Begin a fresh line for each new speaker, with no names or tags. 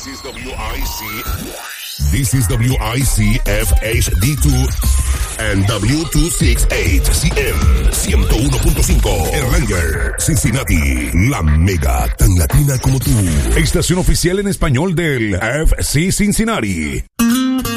is WIC FHD2 and W268CM 101.5 Erlanger, Cincinnati, la mega tan latina como tú. Estación oficial en español del FC Cincinnati.